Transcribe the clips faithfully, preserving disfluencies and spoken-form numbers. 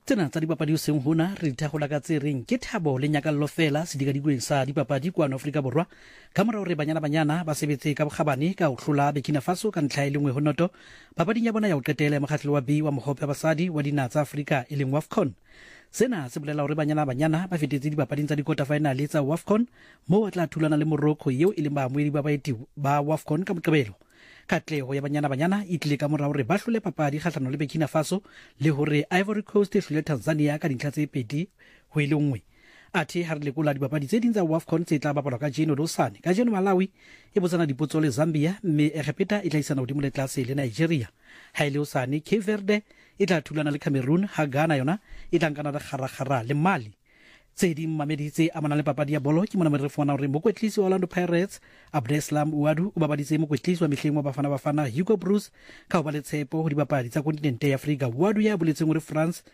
Tsena tsa dipapadi o seng hona re dithagola ka tse reng ke thabo le nyakallo fela sedikadikweng sa dipapadi kwano Afrika Borwa ka morao re banyana-banyana ba sebetse ka bokgabane ka ho hlola Burkina Faso ka ntlha e le nngwe ho noto papading ya bona ya ho qetela ya mokgatlo wa B wa mohope wa basadi wa dinaha tsa Afrika e leng WAFCON. Sena se bolela hore banyana-banyana ba fetetse dipapading tsa di-quarter finale tsa WAFCON moo ba tla thulana le Morocco eo e leng baamohedi ba baeti ba WAFCON ka Moqebelo. Katleho ya banyana-banyana e tlile ka morao hore ba hlole papadi kgahlano le Burkina Faso le hore Ivory Coast e hlole Tanzania ka dintlha tse pedi ho e le nngwe. Athe ha re lekola dipapadi tse ding tsa WAFCON tse tla bapalwa ka jeno dosane ka jeno Malawi e botsana dipotso le Zambia mme Egepeta e tla isana hodimo le tlase le Nigeria. Ha ile hosane Cape Verde e tla thulana le Cameroon ha Ghana yona e tla nkana le kgara-kgara le Mali. Tse ding mamedi tse amanang le papadi ya bolo ke mona mo re fona hore mokwetlisi wa Orlando Pirates Abdeslam Ouaddou o babaditse mokwetlisi wa mehleng wa Bafana Bafana Hugo Broos ka ho ba le tshepo ho dibapadi tsa kontinente ya Afrika. Ouaddou ya boletseng hore France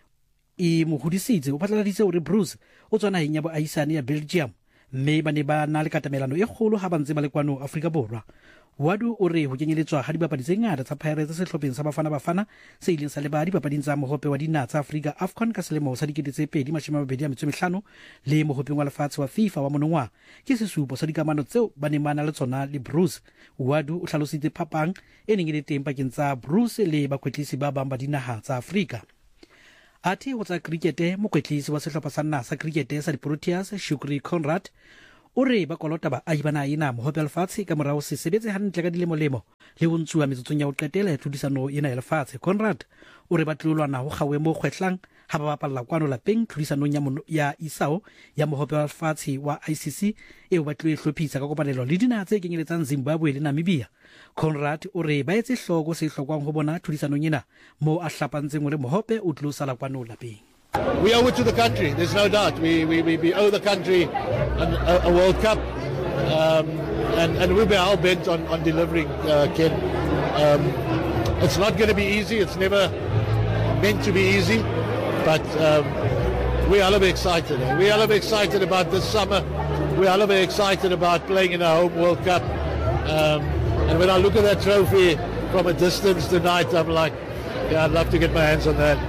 e mo hodisitse o phatlaladitse hore Broos o tswa naheng ya boahisane ya Belgium mme ba ne ba na le katamelano e kgolo ha ba ntse ba le kwano Afrika Borwa. Ouaddou o re ho kenyeletswa ha dibapadi tse ngata tsa Pirates sehlopheng sa Bafana Bafana se ileng sa leba dipapading tsa mohope wa dinaha tsa Afrika AFCON ka selemo sa dikete tse pedi mashome a mabedi a metso e mehlano le mohopeng wa lefatshe wa FIFA wa monongwaha ke sesupo sa dikamano tseo ba ne ba na le tsona le Broos. Ouaddou o hlalositse phapang e neng e le teng pakeng tsa Broos le bakwetlisi ba bang ba dinaha tsa Afrika. Athe ho tsa krikete mokwetlisi wa sehlopha sa naha sa krikete sa di-Proteas Shukri Conrad o re ba kolota baahi ba naha ena mohope wa lefatshe ka morao se sebetse hantle ka dilemo-lemo le ho ntshuwa metsotsong ya ho qetela ya tlhodisano ena ya lefatshe. Conrad o re ba tlolwana ho kgawe mo kgwehlang ha ba bapalla kwano lapeng tlhodisanong ya, ya isao ya mohope wa lefatshe wa I C C eo ba tlo e hlophisa ka kopanelo le dinaha tse kenyeletsang Zimbabwe le Namibia. Conrad o re ba etse hloko se hlokwang ho bona tlhodisanong ena moo a hlapantseng hore mohope o tlo sala kwano lapeng. We owe it to the country, there's no doubt. We, we, we, we owe the country a, a World Cup, um, and, and we'll be hell bent on, on delivering, uh, Ken. Um, it's not going to be easy, it's never meant to be easy, but um, we are a little bit excited. We are a little bit excited about this summer. We are a little bit excited about playing in our home World Cup. Um, and when I look at that trophy from a distance tonight, I'm like, yeah, I'd love to get my hands on that.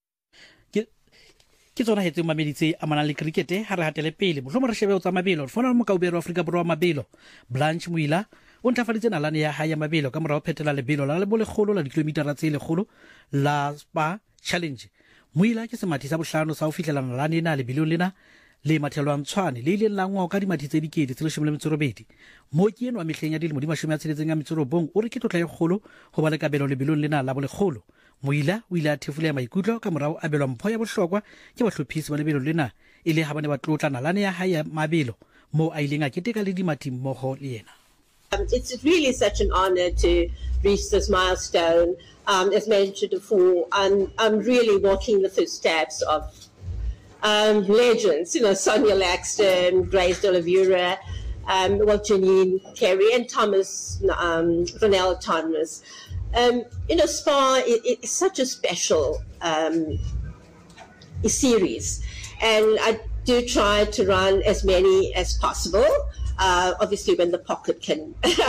Ke tsona hetse mameditse amanang le krikete ha re hatele pele mohlomong re shebe o tsa mabelo re fona le mokaubelo wa Afrika Borwa wa mabelo Blanche Mwila o ntlafaditse nalane ya hae ya mabelo ka morao phethela lebelo la lebo lekgolo la dikilomitara tse lekgolo la Spa Challenge. Mwila ke semathi sa bohlano sa ho fihlela nalane ena lebelong lena le mathelwang Tshwane le ile la ngwa ka dimathi tse dikete tse leshome le metso e robedi. Mooki enwa mehleng ya dilemo di mashome a tsheletseng a metso e robong o re ke tlotla e kgolo ho ba le kabelo lebelong lena la bolekgolo. Mwila o ile a thefula ya maikutlo ka morao a belwa mpho ya bohlokwa ke bahlophisi ba lebelo lena e le ha ba ne ba tlotla nalane ya hae ya mabelo moo a ileng a keteka le dimathi mmoho le yena. Um, it's really such an honor to reach this milestone. Um, as mentioned before, I'm, I'm really walking the footsteps of um, legends, you know, Sonia Laxton, Grace de Oliveira, um, well, Janine Carey and Thomas, um, Ronald Thomas. Um, you know, Spa is, is such a special um, series, and I do try to run as many as possible. Uh, obviously, when the pocket can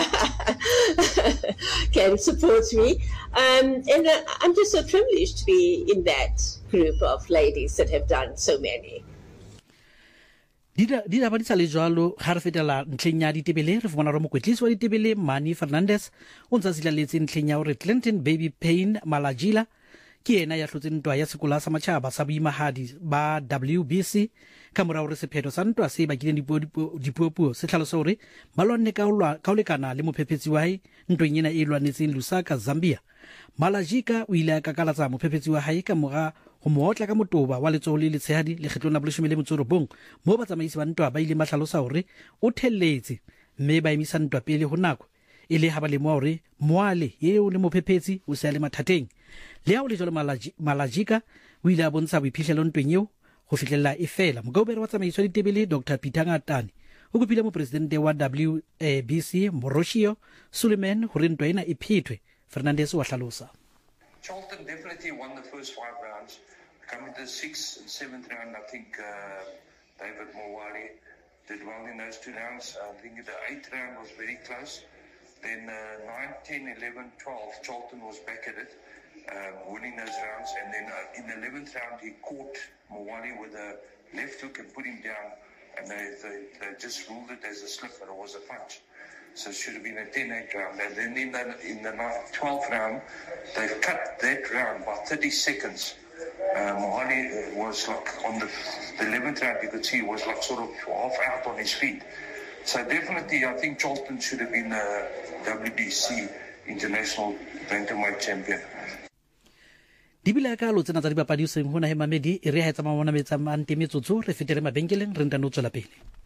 can support me, um, and uh, I'm just so privileged to be in that group of ladies that have done so many. Dida dida ba ditsa le jwalo ha re fetela ntlheng ya ditebele re fumana re mokwetlisi wa ditebele Mani Fernandez o ntse silaletse ntlheng ya hore Clinton Baby Payne Malajila ke ena ya hlotseng ntwa ya sekola sa matjhaba sa boimahadi ba W B C ka morao re sephetho sa ntwa se bakileng dipuopuo se tlhalosa hore ba lwanne ka ho lekana le mophephetsi wa hae ntweng ena e lwanetseng Lusaka Zambia. Malajika o ile a kakalatsa mophephetsi wa hae ka mora ho mootla ka motoba wa letsoho le letshehadi le kgetlong la boleshome le motso robong moo batsamaisi ba ntwa ba ile ba hlalosa hore o thelletse mme ba emisa ntwa pele ho nako e le ha ba lemoa hore moale eo le mophephetsi o se a le mathateng. Le ha o le jwalo Malajika o ile a bontsha boiphihlelo ntweng eo ho fihlella e fela. Mokaubelo wa tsamaiso ya ditebele Doctor Peter Ngatane o kopile mopresidente wa W B C Moroshio Suleiman hore ntwa ena e phethwe. Fernandez wa hlalosa. Charlton definitely won the first five rounds. Coming to the sixth and seventh round, I think uh, David Mowali did well in those two rounds. I think the eighth round was very close. Then uh, nine, ten, eleven, twelve, Charlton was back at it. um, winning those rounds. And then uh, in the eleventh round, he caught Mawali with a left hook and put him down. And they, they, they just ruled it as a slip, but it was a punch. So it should have been a ten eight round. And then in the, in the twelfth round, they've cut that round by thirty seconds. Uh, Mohali was like on the, the eleventh round, you could see, was like sort of half out on his feet. So definitely, I think Charlton should have been the W B C International Bantamweight Champion. di bile ka lo tsena tsa dipapadi o seng ho na he mamedi e re ha etsa mabona metsa mante metsotso re fetere mabenkeleng re ntano tswela pele.